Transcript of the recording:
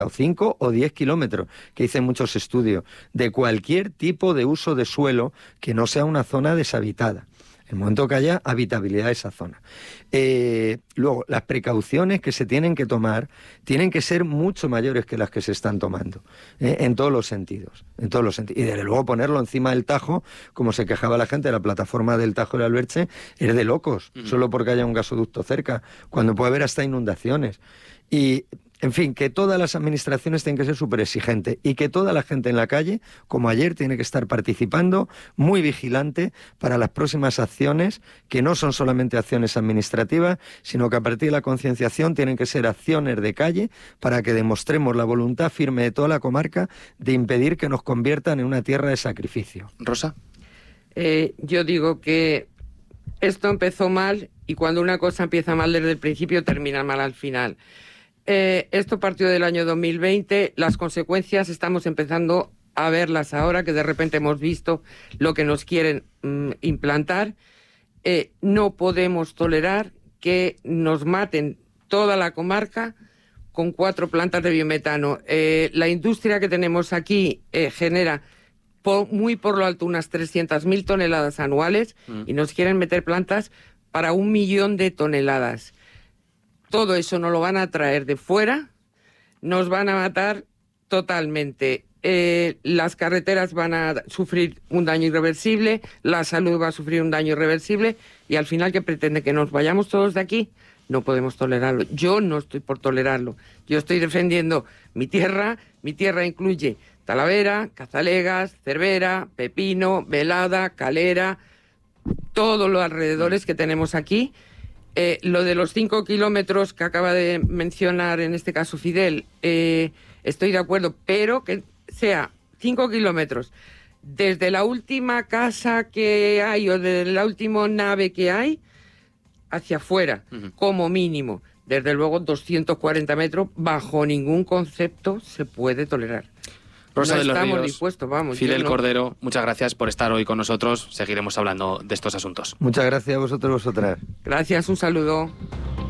o 5 o 10 kilómetros, que dicen muchos estudios, de cualquier tipo de uso de suelo que no sea una zona deshabitada. El momento que haya habitabilidad de esa zona. Luego, las precauciones que se tienen que tomar tienen que ser mucho mayores que las que se están tomando, en todos los sentidos. Y desde luego ponerlo encima del Tajo, como se quejaba la gente de la plataforma del Tajo y el Alberche, es de locos, solo porque haya un gasoducto cerca, cuando puede haber hasta inundaciones. Y, en fin, que todas las administraciones tienen que ser súper exigentes y que toda la gente en la calle, como ayer, tiene que estar participando, muy vigilante para las próximas acciones, que no son solamente acciones administrativas, sino que a partir de la concienciación tienen que ser acciones de calle para que demostremos la voluntad firme de toda la comarca de impedir que nos conviertan en una tierra de sacrificio. Rosa. Yo digo que esto empezó mal y cuando una cosa empieza mal desde el principio, termina mal al final. Esto partió del año 2020, las consecuencias estamos empezando a verlas ahora, que de repente hemos visto lo que nos quieren implantar. No podemos tolerar que nos maten toda la comarca con 4 plantas de biometano. La industria que tenemos aquí genera muy por lo alto unas 300.000 toneladas anuales y nos quieren meter plantas para 1 millón de toneladas. Todo eso nos lo van a traer de fuera, nos van a matar totalmente. Las carreteras van a sufrir un daño irreversible, la salud va a sufrir un daño irreversible y al final, ¿qué pretende? ¿Que nos vayamos todos de aquí? No podemos tolerarlo. Yo no estoy por tolerarlo. Yo estoy defendiendo mi tierra. Mi tierra incluye Talavera, Cazalegas, Cervera, Pepino, Velada, Calera, todos los alrededores que tenemos aquí. Lo de los 5 kilómetros que acaba de mencionar en este caso Fidel, estoy de acuerdo, pero que sea 5 kilómetros desde la última casa que hay o desde la última nave que hay hacia afuera, como mínimo. Desde luego 240 metros bajo ningún concepto se puede tolerar. Rosa de los estamos Ríos, dispuestos, vamos. Fidel Cordero, muchas gracias por estar hoy con nosotros. Seguiremos hablando de estos asuntos. Muchas gracias a vosotras. Gracias, un saludo.